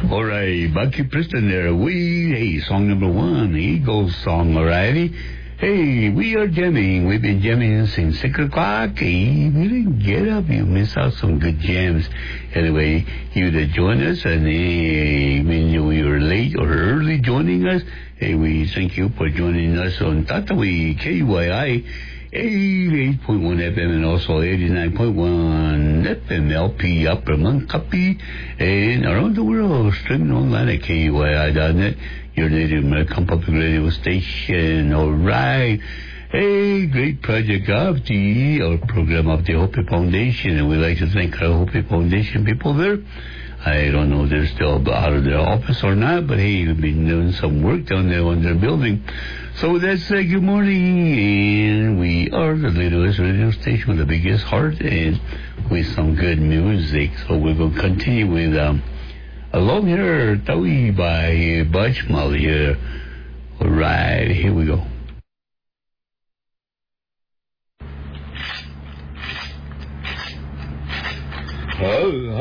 All right, Bucky Preston there. Hey, song number one, Eagles song, alrighty. Hey, we are jamming. We've been jamming since 6 o'clock. Hey, we didn't get up. You miss out some good jams. Anyway, you that join us, and hey, when you were late or early joining us, hey, we thank you for joining us on Tatawi KYI 88.1 FM and also 89.1 FM LP Upper Mankapi, and around the world streaming online at KUII.net, your native American public radio station. All right. A great project of our program of the Hopi Foundation, and we'd like to thank our Hopi Foundation people there. I don't know if they're still out of their office or not, but hey, they've been doing some work down there on their building. So with that said, good morning, and we are the littlest radio station with the biggest heart and with some good music. So we're going to continue with Alone Here, Tawi by Bajmal here. All right, here we go. Oh.